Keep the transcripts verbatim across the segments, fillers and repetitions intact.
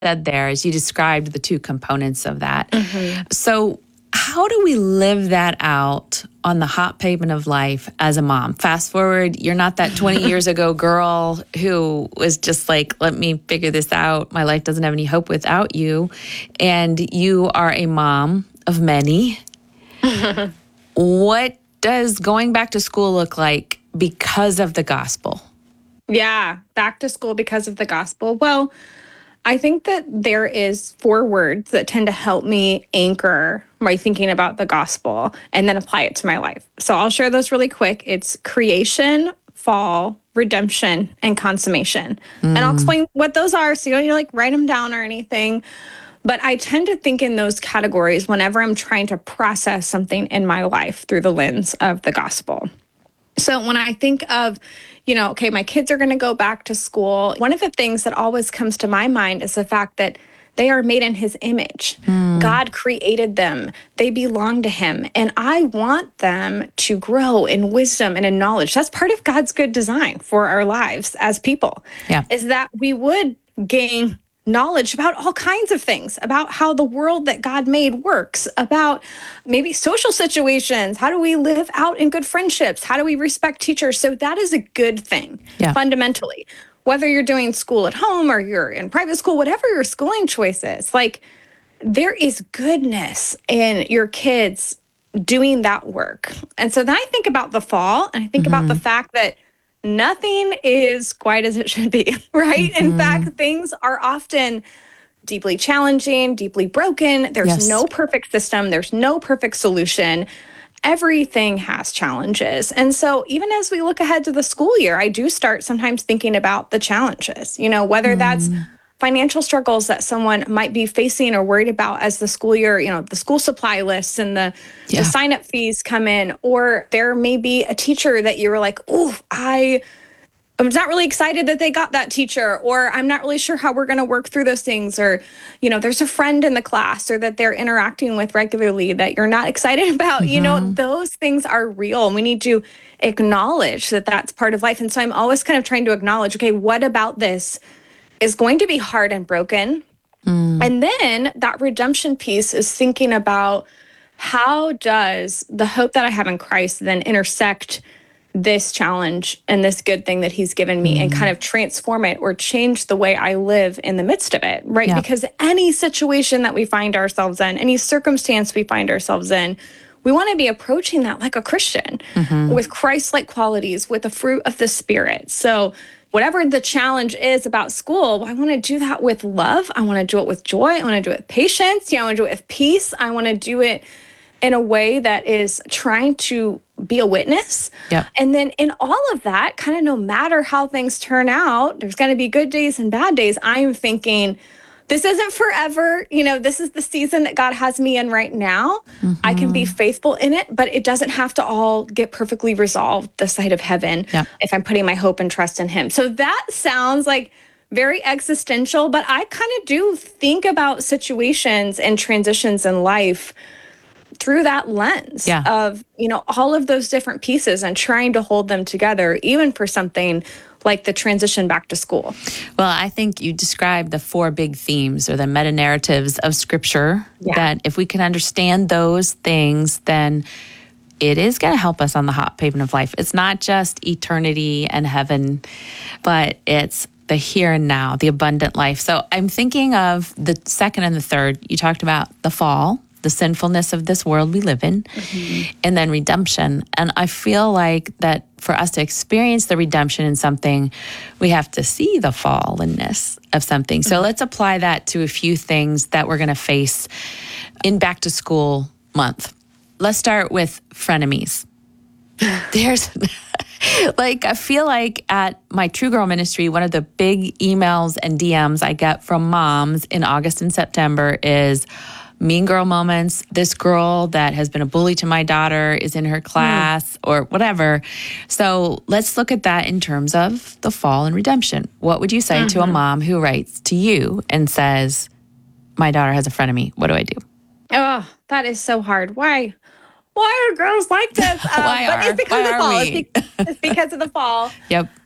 said there as you described the two components of that. Mm-hmm. So how do we live that out on the hot pavement of life as a mom? Fast forward, you're not that twenty years ago girl who was just like, let me figure this out. My life doesn't have any hope without you. And you are a mom of many. What does going back to school look like because of the gospel? Yeah, back to school because of the gospel. Well, I think that there is four words that tend to help me anchor my thinking about the gospel and then apply it to my life. So I'll share those really quick. It's creation, fall, redemption, and consummation. Mm. And I'll explain what those are so you don't need to like write them down or anything. But I tend to think in those categories whenever I'm trying to process something in my life through the lens of the gospel. So when I think of, you know, okay, my kids are going to go back to school, one of the things that always comes to my mind is the fact that they are made in his image. Mm. God created them. They belong to him. And I want them to grow in wisdom and in knowledge. That's part of God's good design for our lives as people, yeah. is that we would gain knowledge about all kinds of things, about how the world that God made works, about maybe social situations. How do we live out in good friendships? How do we respect teachers? So that is a good thing, yeah. fundamentally. Whether you're doing school at home or you're in private school, whatever your schooling choice is, like there is goodness in your kids doing that work. And so then I think about the fall and I think mm-hmm. about the fact that nothing is quite as it should be, right? Mm-hmm. In fact, things are often deeply challenging, deeply broken. There's yes. no perfect system. There's no perfect solution. Everything has challenges. And so even as we look ahead to the school year, I do start sometimes thinking about the challenges, you know, whether mm. that's financial struggles that someone might be facing or worried about as the school year, you know, the school supply lists and the, yeah. the sign-up fees come in, or there may be a teacher that you were like, oh, I I'm not really excited that they got that teacher, or I'm not really sure how we're going to work through those things, or, you know, there's a friend in the class or that they're interacting with regularly that you're not excited about. Mm-hmm. You know, those things are real. And we need to acknowledge that that's part of life. And so I'm always kind of trying to acknowledge, okay, what about this is going to be hard and broken? Mm. And then that redemption piece is thinking about how does the hope that I have in Christ then intersect this challenge and this good thing that he's given me mm. and kind of transform it or change the way I live in the midst of it, right? Yeah. Because any situation that we find ourselves in, any circumstance we find ourselves in, we want to be approaching that like a Christian mm-hmm. with Christ-like qualities, with the fruit of the Spirit. So whatever the challenge is about school, I want to do that with love. I want to do it with joy. I want to do it with patience. You know, I want to do it with peace. I want to do it in a way that is trying to be a witness. Yep. And then in all of that, kind of no matter how things turn out, there's going to be good days and bad days. I'm thinking, this isn't forever. You know, this is the season that God has me in right now. Mm-hmm. I can be faithful in it, but it doesn't have to all get perfectly resolved this side of heaven yep. if I'm putting my hope and trust in him. So that sounds like very existential, but I kind of do think about situations and transitions in life through that lens yeah. of, you know, all of those different pieces and trying to hold them together, even for something like the transition back to school. Well, I think you described the four big themes or the meta-narratives of Scripture, yeah. that if we can understand those things, then it is going to help us on the hot pavement of life. It's not just eternity and heaven, but it's the here and now, the abundant life. So I'm thinking of the second and the third. You talked about the fall, the sinfulness of this world we live in, mm-hmm. and then redemption. And I feel like that for us to experience the redemption in something, we have to see the fallenness of something. So mm-hmm. let's apply that to a few things that we're going to face in back to school month. Let's start with frenemies. There's like, I feel like at my True Girl ministry, one of the big emails and D Ms I get from moms in August and September is mean girl moments. This girl that has been a bully to my daughter is in her class mm. or whatever. So let's look at that in terms of the fall and redemption. What would you say mm-hmm. to a mom who writes to you and says, my daughter has a frenemy. What do I do? Oh, that is so hard. Why? Why are girls like this? Um, Why but are? It's because Why of the fall. Are it's, be- it's because of the fall. Yep.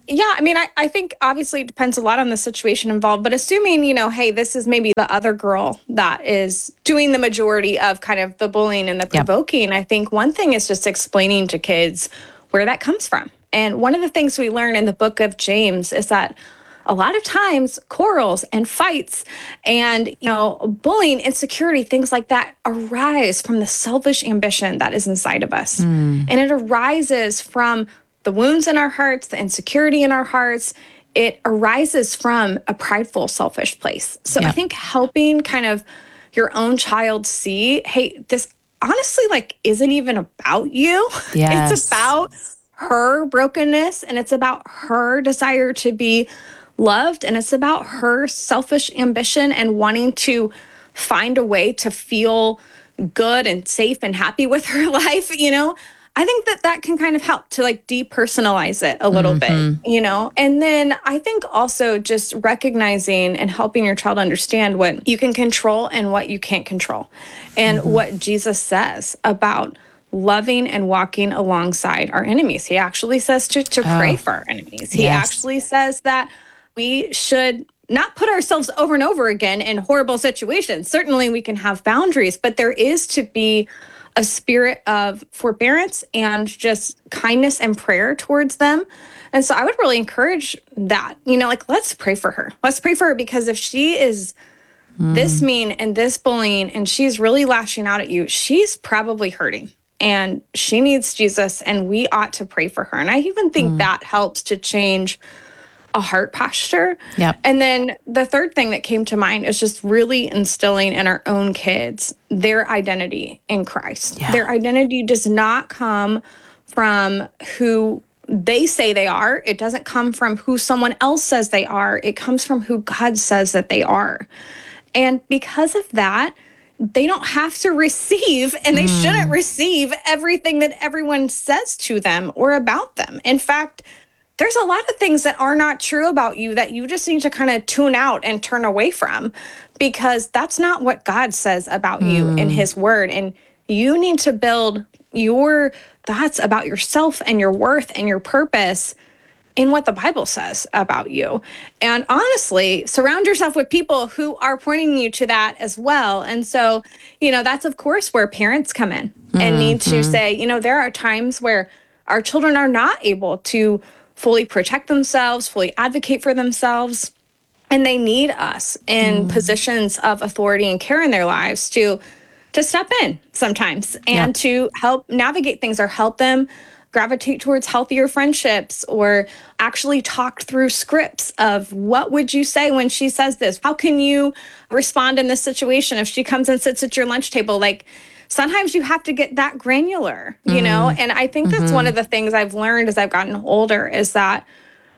Yeah, I mean, I, I think obviously it depends a lot on the situation involved, but assuming, you know, hey, this is maybe the other girl that is doing the majority of kind of the bullying and the Yep. provoking, I think one thing is just explaining to kids where that comes from. And one of the things we learn in the book of James is that a lot of times quarrels and fights and, you know, bullying, insecurity, things like that arise from the selfish ambition that is inside of us. Mm. And it arises from the wounds in our hearts, the insecurity in our hearts. It arises from a prideful, selfish place. So Yep. I think helping kind of your own child see, hey, this honestly like isn't even about you. Yes. It's about her brokenness, and it's about her desire to be loved, and it's about her selfish ambition and wanting to find a way to feel good and safe and happy with her life, you know. I think that that can kind of help to like depersonalize it a little Mm-hmm. bit, you know? And then I think also just recognizing and helping your child understand what you can control and what you can't control, and Mm-hmm. what Jesus says about loving and walking alongside our enemies. He actually says to, to pray Oh, for our enemies. He yes. actually says that we should not put ourselves over and over again in horrible situations. Certainly we can have boundaries, but there is to be a spirit of forbearance and just kindness and prayer towards them. And so I would really encourage that, you know, like, let's pray for her. Let's pray for her, because if she is this mean and this bullying and she's really lashing out at you, she's probably hurting and she needs Jesus, and we ought to pray for her. And I even think Mm. that helps to change a heart posture. Yep. And then the third thing that came to mind is just really instilling in our own kids their identity in Christ. Yeah. Their identity does not come from who they say they are. It doesn't come from who someone else says they are. It comes from who God says that they are. And because of that, they don't have to receive, and they shouldn't receive everything that everyone says to them or about them. In fact, there's a lot of things that are not true about you that you just need to kind of tune out and turn away from, because that's not what God says about you in his word. And you need to build your thoughts about yourself and your worth and your purpose in what the Bible says about you. And honestly, surround yourself with people who are pointing you to that as well. And so, you know, that's of course where parents come in and need to say, you know, there are times where our children are not able to fully protect themselves, fully advocate for themselves, and they need us in positions of authority and care in their lives to to step in sometimes and Yeah. to help navigate things or help them gravitate towards healthier friendships, or actually talk through scripts of what would you say when she says this? How can you respond in this situation if she comes and sits at your lunch table? Like, sometimes you have to get that granular, you know? And I think that's one of the things I've learned as I've gotten older is that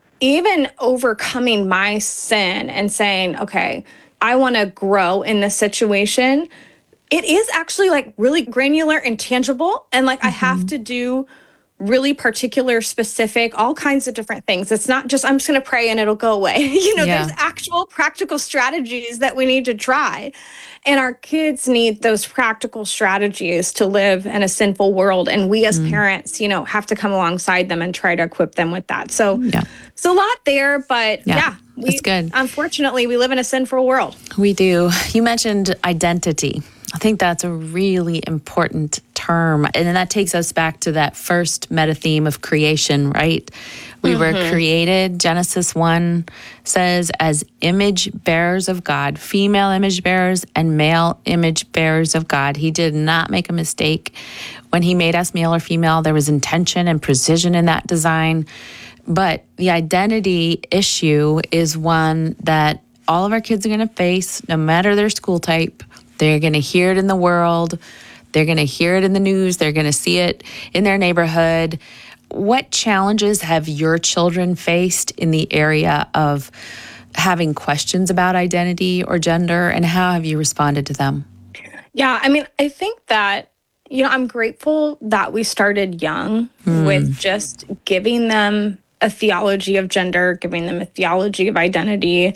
even overcoming my sin and saying, okay, I want to grow in this situation, it is actually like really granular and tangible. And like I have to do really particular, specific, all kinds of different things. It's not just, I'm just going to pray and it'll go away. You know, Yeah. there's actual practical strategies that we need to try. And our kids need those practical strategies to live in a sinful world. And we as parents, you know, have to come alongside them and try to equip them with that. So Yeah. it's a lot there, but Yeah, yeah, we, that's good. Unfortunately, we live in a sinful world. We do. You mentioned identity. I think that's a really important term. And then that takes us back to that first meta theme of creation, right? We were created, Genesis one says, as image bearers of God, female image bearers and male image bearers of God. He did not make a mistake when he made us male or female. There was intention and precision in that design. But the identity issue is one that all of our kids are going to face, no matter their school type. They're going to hear it in the world. They're going to hear it in the news. They're going to see it in their neighborhood. What challenges have your children faced in the area of having questions about identity or gender, and how have you responded to them? Yeah, I mean, I think that, you know, I'm grateful that we started young with just giving them a theology of gender, giving them a theology of identity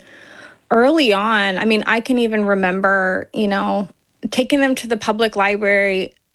early on. I mean, I can even remember, you know, taking them to the public library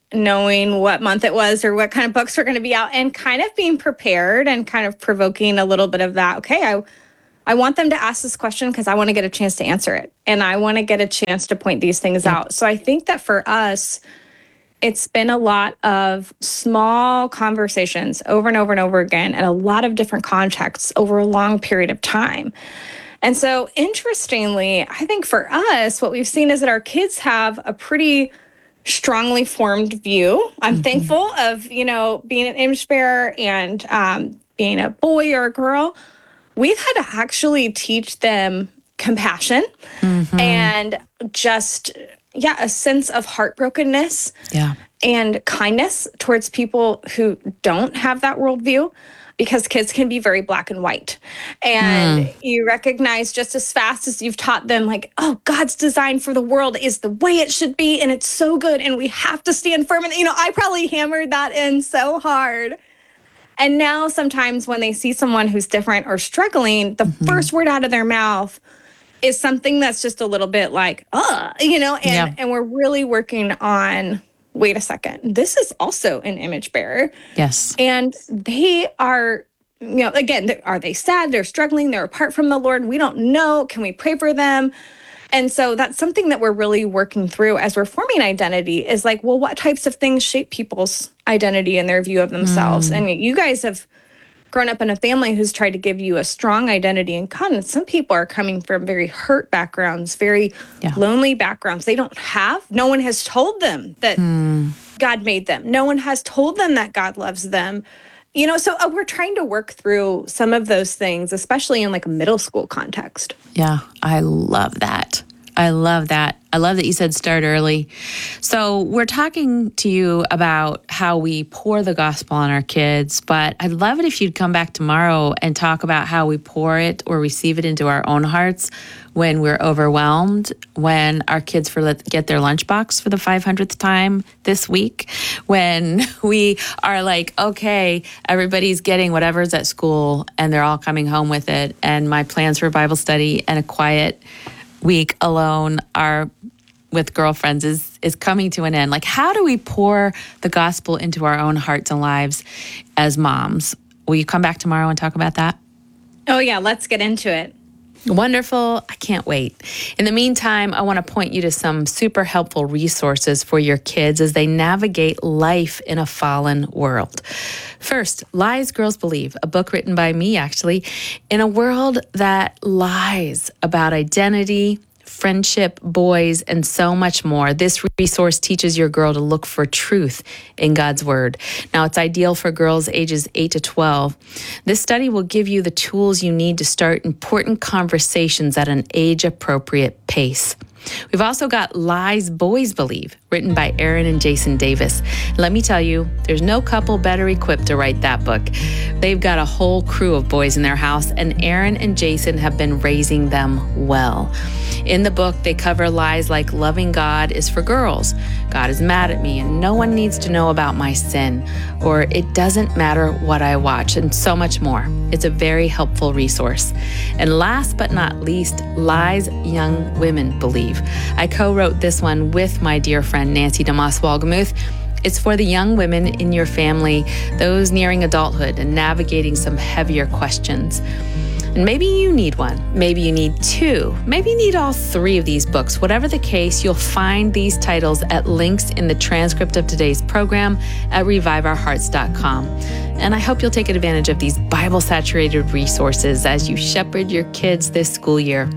knowing what month it was or what kind of books were going to be out, and kind of being prepared and kind of provoking a little bit of that. Okay, I I want them to ask this question because I want to get a chance to answer it. And I want to get a chance to point these things yep. out. So I think that for us, it's been a lot of small conversations over and over and over again and a lot of different contexts over a long period of time. And so interestingly, I think for us, what we've seen is that our kids have a pretty strongly formed view. I'm mm-hmm. thankful of, you know, being an image bearer and um, being a boy or a girl. We've had to actually teach them compassion mm-hmm. and just, yeah, a sense of heartbrokenness yeah. and kindness towards people who don't have that worldview, because kids can be very black and white. And mm. you recognize just as fast as you've taught them, like, oh, God's design for the world is the way it should be, and it's so good, and we have to stand firm. And, you know, I probably hammered that in so hard. And now sometimes when they see someone who's different or struggling, the mm-hmm. first word out of their mouth is something that's just a little bit like, uh, you know, and, yeah. and we're really working on, wait a second, this is also an image bearer. Yes. And they are, you know, again, are they sad? They're struggling. They're apart from the Lord. We don't know. Can we pray for them? And so that's something that we're really working through as we're forming identity, is like, well, what types of things shape people's identity and their view of themselves? Mm. And you guys have grown up in a family who's tried to give you a strong identity and confidence. Some people are coming from very hurt backgrounds, very yeah. lonely backgrounds. They don't have, no one has told them that mm. God made them. No one has told them that God loves them. You know, so uh, we're trying to work through some of those things, especially in like a middle school context. Yeah, I love that. I love that. I love that you said start early. So we're talking to you about how we pour the gospel on our kids, but I'd love it if you'd come back tomorrow and talk about how we pour it or receive it into our own hearts when we're overwhelmed, when our kids forget their lunchbox for the five hundredth time this week, when we are like, okay, everybody's getting whatever's at school and they're all coming home with it, and my plans for Bible study and a quiet week alone are with girlfriends is is coming to an end. Like, how do we pour the gospel into our own hearts and lives as moms? Will you come back tomorrow and talk about that? Oh yeah, let's get into it. Wonderful. I can't wait. In the meantime, I want to point you to some super helpful resources for your kids as they navigate life in a fallen world. First, Lies Girls Believe, a book written by me, actually, in a world that lies about identity, friendship, boys, and so much more. This resource teaches your girl to look for truth in God's Word. Now, it's ideal for girls ages eight to twelve. This study will give you the tools you need to start important conversations at an age-appropriate pace. We've also got Lies Boys Believe, written by Aaron and Jason Davis. Let me tell you, there's no couple better equipped to write that book. They've got a whole crew of boys in their house, and Aaron and Jason have been raising them well. In the book, they cover lies like loving God is for girls, God is mad at me, and no one needs to know about my sin, or it doesn't matter what I watch, and so much more. It's a very helpful resource. And last but not least, Lies Young Women Believe. I co-wrote this one with my dear friend Nancy DeMoss Walgemuth. It's for the young women in your family, those nearing adulthood and navigating some heavier questions. And maybe you need one. Maybe you need two. Maybe you need all three of these books. Whatever the case, you'll find these titles at links in the transcript of today's program at revive our hearts dot com. And I hope you'll take advantage of these Bible-saturated resources as you shepherd your kids this school year.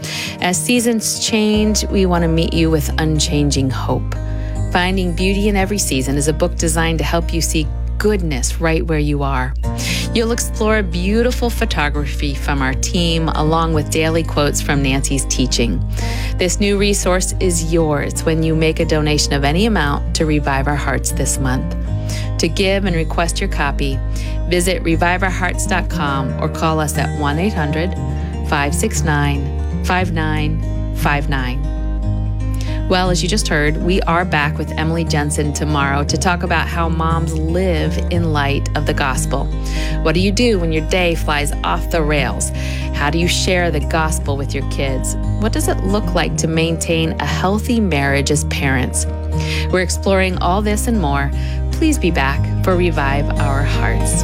As seasons change, we want to meet you with unchanging hope. Finding Beauty in Every Season is a book designed to help you see goodness right where you are. You'll explore beautiful photography from our team, along with daily quotes from Nancy's teaching. This new resource is yours when you make a donation of any amount to Revive Our Hearts this month. To give and request your copy, visit revive our hearts dot com or call us at one eight hundred, five six nine, five nine five nine. Well, as you just heard, we are back with Emily Jensen tomorrow to talk about how moms live in light of the gospel. What do you do when your day flies off the rails? How do you share the gospel with your kids? What does it look like to maintain a healthy marriage as parents? We're exploring all this and more. Please be back for Revive Our Hearts.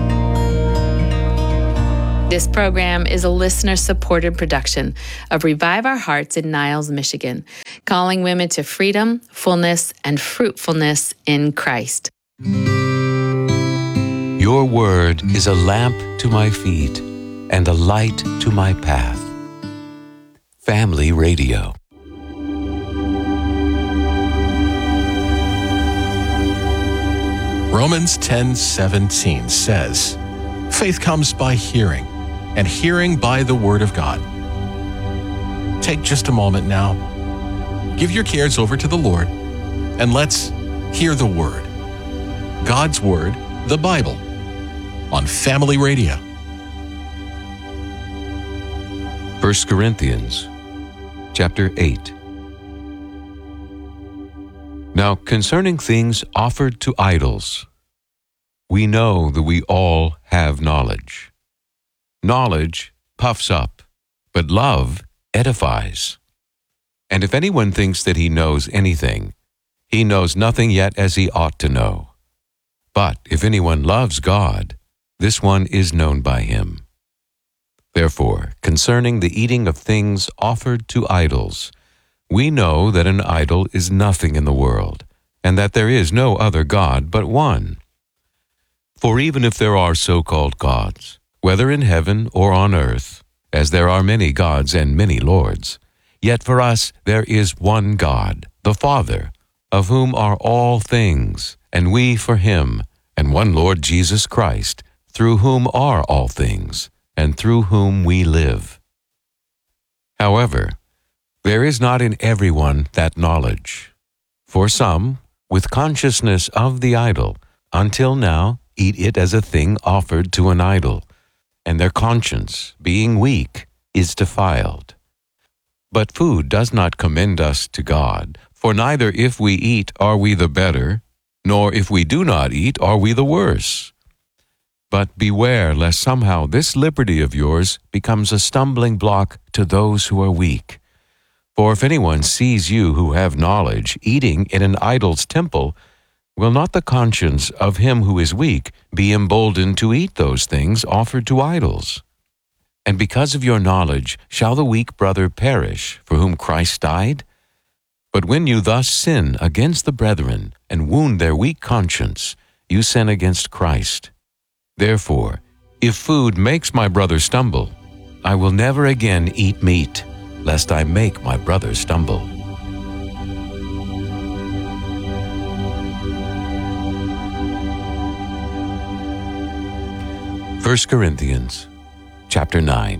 This program is a listener-supported production of Revive Our Hearts in Niles, Michigan, calling women to freedom, fullness, and fruitfulness in Christ. Your word is a lamp to my feet and a light to my path. Family Radio. Romans ten seventeen says, "Faith comes by hearing, and hearing by the Word of God." Take just a moment now. Give your cares over to the Lord, and let's hear the Word. God's Word, the Bible, on Family Radio. First Corinthians, chapter eight. Now concerning things offered to idols, we know that we all have knowledge. Knowledge puffs up, but love edifies. And if anyone thinks that he knows anything, he knows nothing yet as he ought to know. But if anyone loves God, this one is known by him. Therefore, concerning the eating of things offered to idols, we know that an idol is nothing in the world, and that there is no other God but one. For even if there are so-called gods, whether in heaven or on earth, as there are many gods and many lords, yet for us there is one God, the Father, of whom are all things, and we for him, and one Lord Jesus Christ, through whom are all things, and through whom we live. However, there is not in everyone that knowledge. For some, with consciousness of the idol, until now eat it as a thing offered to an idol, and their conscience, being weak, is defiled. But food does not commend us to God, for neither if we eat are we the better, nor if we do not eat are we the worse. But beware lest somehow this liberty of yours becomes a stumbling block to those who are weak. For if anyone sees you who have knowledge eating in an idol's temple, will not the conscience of him who is weak be emboldened to eat those things offered to idols? And because of your knowledge shall the weak brother perish, for whom Christ died? But when you thus sin against the brethren, and wound their weak conscience, you sin against Christ. Therefore, if food makes my brother stumble, I will never again eat meat, lest I make my brother stumble. First Corinthians, chapter nine.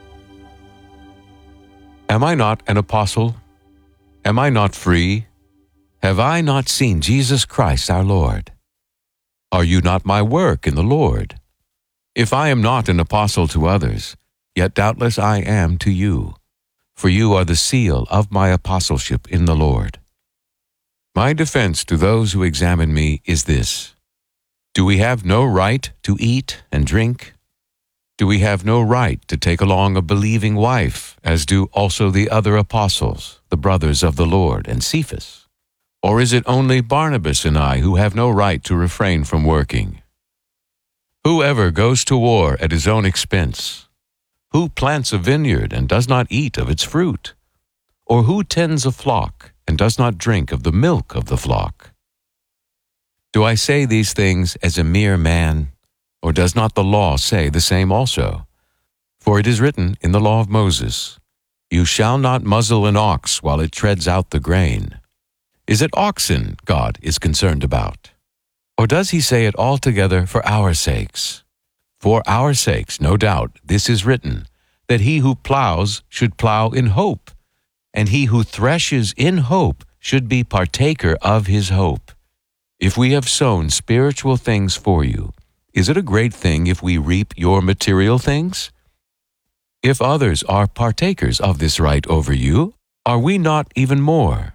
Am I not an apostle? Am I not free? Have I not seen Jesus Christ our Lord? Are you not my work in the Lord? If I am not an apostle to others, yet doubtless I am to you, for you are the seal of my apostleship in the Lord. My defense to those who examine me is this: do we have no right to eat and drink? Do we have no right to take along a believing wife, as do also the other apostles, the brothers of the Lord, and Cephas? Or is it only Barnabas and I who have no right to refrain from working? Whoever goes to war at his own expense? Who plants a vineyard and does not eat of its fruit? Or who tends a flock and does not drink of the milk of the flock? Do I say these things as a mere man? Or does not the law say the same also? For it is written in the law of Moses, "You shall not muzzle an ox while it treads out the grain." Is it oxen God is concerned about? Or does he say it altogether for our sakes? For our sakes, no doubt, this is written, that he who plows should plow in hope, and he who threshes in hope should be partaker of his hope. If we have sown spiritual things for you, is it a great thing if we reap your material things? If others are partakers of this right over you, are we not even more?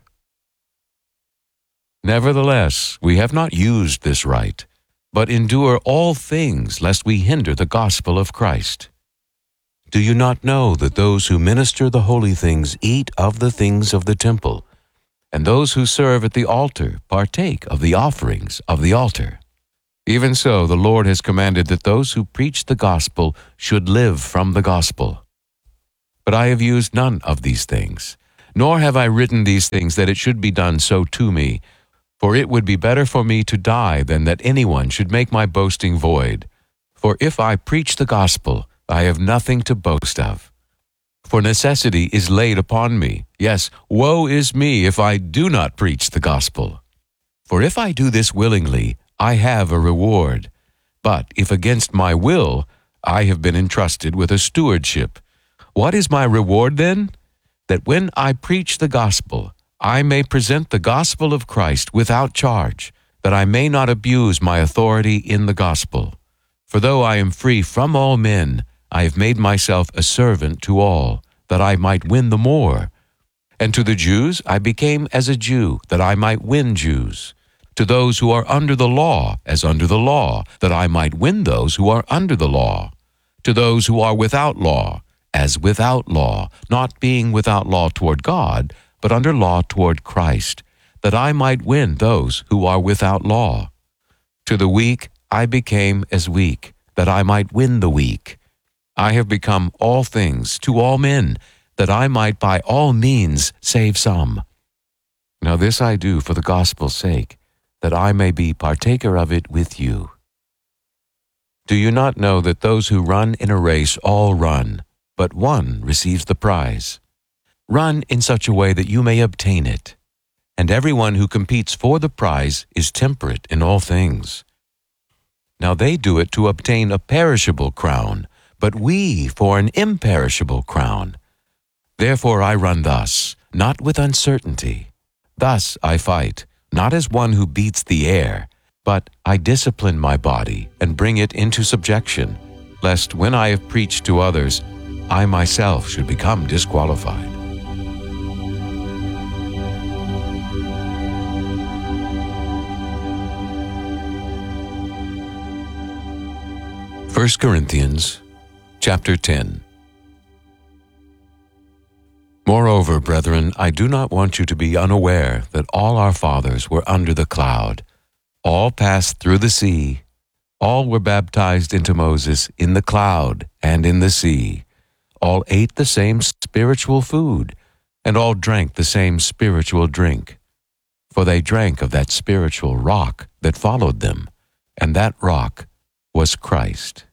Nevertheless, we have not used this right, but endure all things lest we hinder the gospel of Christ. Do you not know that those who minister the holy things eat of the things of the temple, and those who serve at the altar partake of the offerings of the altar. Even so, the Lord has commanded that those who preach the gospel should live from the gospel. But I have used none of these things, nor have I written these things that it should be done so to me, for it would be better for me to die than that anyone should make my boasting void. For if I preach the gospel, I have nothing to boast of. For necessity is laid upon me. Yes, woe is me if I do not preach the gospel. For if I do this willingly, I have a reward. But if against my will, I have been entrusted with a stewardship. What is my reward then? That when I preach the gospel, I may present the gospel of Christ without charge, that I may not abuse my authority in the gospel. For though I am free from all men, I have made myself a servant to all, that I might win the more. And to the Jews I became as a Jew, that I might win Jews. To those who are under the law, as under the law, that I might win those who are under the law. To those who are without law, as without law, not being without law toward God, but under law toward Christ, that I might win those who are without law. To the weak I became as weak, that I might win the weak. I have become all things to all men, that I might by all means save some. Now this I do for the gospel's sake, that I may be partaker of it with you. Do you not know that those who run in a race all run, but one receives the prize? Run in such a way that you may obtain it. And everyone who competes for the prize is temperate in all things. Now they do it to obtain a perishable crown, but we for an imperishable crown. Therefore I run thus, not with uncertainty. Thus I fight, not as one who beats the air, but I discipline my body and bring it into subjection, lest when I have preached to others, I myself should become disqualified. First Corinthians chapter ten. Moreover, brethren, I do not want you to be unaware that all our fathers were under the cloud. All passed through the sea. All were baptized into Moses in the cloud and in the sea. All ate the same spiritual food, and all drank the same spiritual drink. For they drank of that spiritual rock that followed them, and that rock was Christ.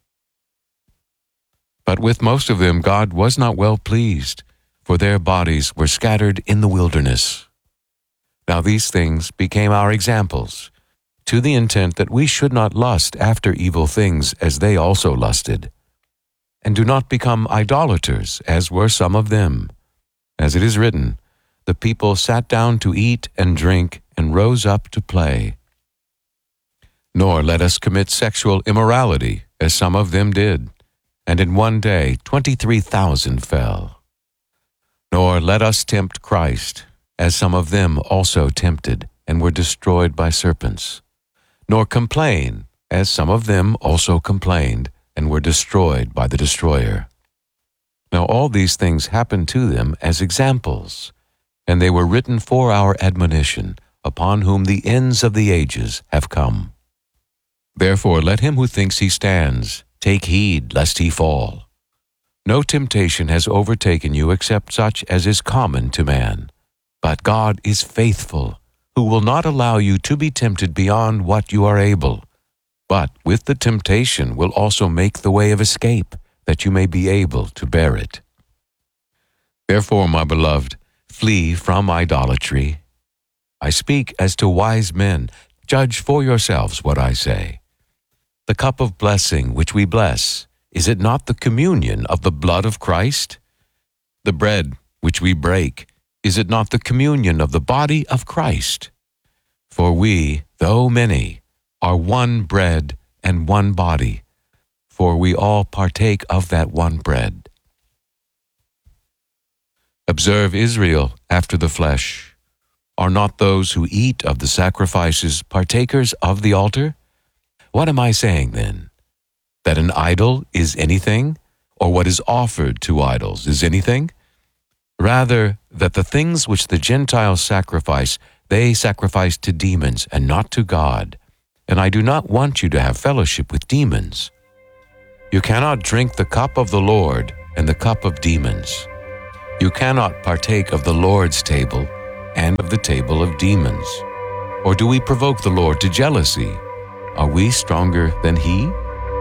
But with most of them God was not well pleased, for their bodies were scattered in the wilderness. Now these things became our examples, to the intent that we should not lust after evil things as they also lusted. And do not become idolaters, as were some of them. As it is written, the people sat down to eat and drink and rose up to play. Nor let us commit sexual immorality, as some of them did, and in one day twenty-three thousand fell. Nor let us tempt Christ, as some of them also tempted, and were destroyed by serpents. Nor complain, as some of them also complained, and were destroyed by the destroyer. Now all these things happened to them as examples, and they were written for our admonition, upon whom the ends of the ages have come. Therefore let him who thinks he stands take heed lest he fall. No temptation has overtaken you except such as is common to man. But God is faithful, who will not allow you to be tempted beyond what you are able, but with the temptation will also make the way of escape, that you may be able to bear it. Therefore, my beloved, flee from idolatry. I speak as to wise men. Judge for yourselves what I say. The cup of blessing which we bless, is it not the communion of the blood of Christ? The bread which we break, is it not the communion of the body of Christ? For we, though many, are one bread and one body, for we all partake of that one bread. Observe Israel after the flesh. Are not those who eat of the sacrifices partakers of the altar? What am I saying then? That an idol is anything, or what is offered to idols is anything? Rather, that the things which the Gentiles sacrifice, they sacrifice to demons and not to God. And I do not want you to have fellowship with demons. You cannot drink the cup of the Lord and the cup of demons. You cannot partake of the Lord's table and of the table of demons. Or do we provoke the Lord to jealousy? Are we stronger than He?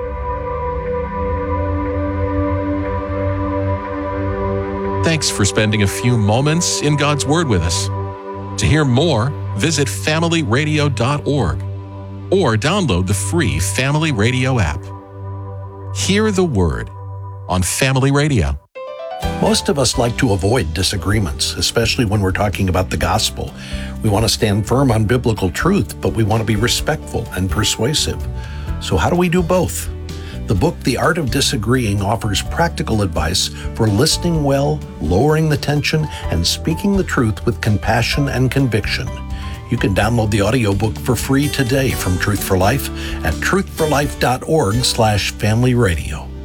Thanks for spending a few moments in God's Word with us. To hear more, visit family radio dot org or download the free Family Radio app. Hear the Word on Family Radio. Most of us like to avoid disagreements, especially when we're talking about the gospel. We want to stand firm on biblical truth, but we want to be respectful and persuasive. So how do we do both? The book, The Art of Disagreeing, offers practical advice for listening well, lowering the tension, and speaking the truth with compassion and conviction. You can download the audiobook for free today from Truth for Life at truth for life dot org slash family radio.